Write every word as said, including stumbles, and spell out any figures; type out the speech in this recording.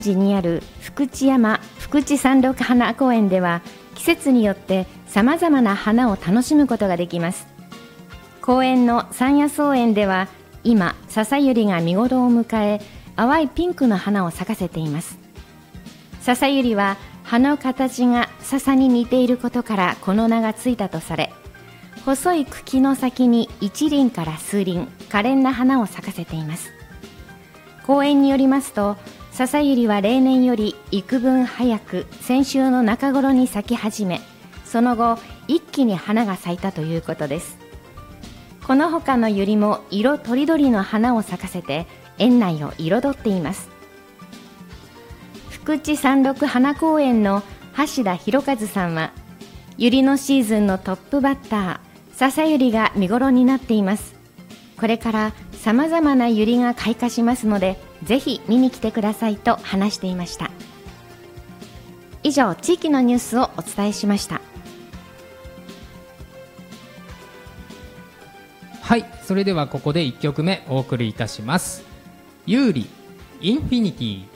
寺にある福知山福知山麓花公園では、季節によってさまざまな花を楽しむことができます。公園の山野草園では今、笹百合が見頃を迎え、淡いピンクの花を咲かせています。笹百合は葉の形が笹に似ていることからこの名がついたとされ、細い茎の先に一輪から数輪、可憐な花を咲かせています。公園によりますと、笹百合は例年より幾分早く先週の中頃に咲き始め、その後一気に花が咲いたということです。この他の百合も色とりどりの花を咲かせて園内を彩っています。福知山麓花公園の橋田博和さんは、百合のシーズンのトップバッター、笹百合が見頃になっています。これからさまざまな百合が開花しますので、ぜひ見に来てくださいと話していました。以上、地域のニュースをお伝えしました。 はい、それではここでいっきょくめお送りいたします。ユーリインフィニティ。